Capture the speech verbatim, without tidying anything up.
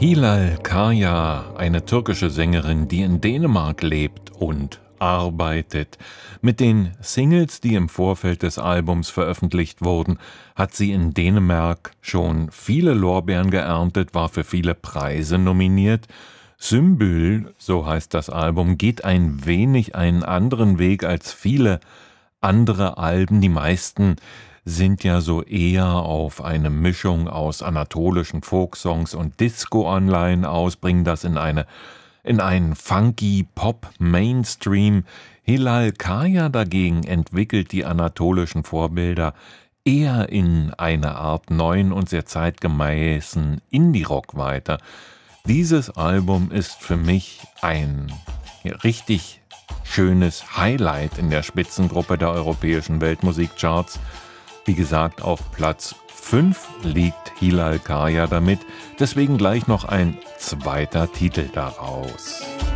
Hilal Kaya, eine türkische Sängerin, die in Dänemark lebt und arbeitet. Mit den Singles, die im Vorfeld des Albums veröffentlicht wurden, hat sie in Dänemark schon viele Lorbeeren geerntet, war für viele Preise nominiert. Symbol, so heißt das Album, geht ein wenig einen anderen Weg als viele andere Alben. Die meisten sind ja so eher auf eine Mischung aus anatolischen Folksongs und Disco-Anleihen aus, bringen das in eine in einen funky Pop-Mainstream. Hilal Kaya dagegen entwickelt die anatolischen Vorbilder eher in eine Art neuen und sehr zeitgemäßen Indie-Rock weiter. Dieses Album ist für mich ein richtig schönes Highlight in der Spitzengruppe der europäischen Weltmusikcharts. Wie gesagt, auf Platz fünf liegt Hilal Kaya damit, deswegen gleich noch ein zweiter Titel daraus.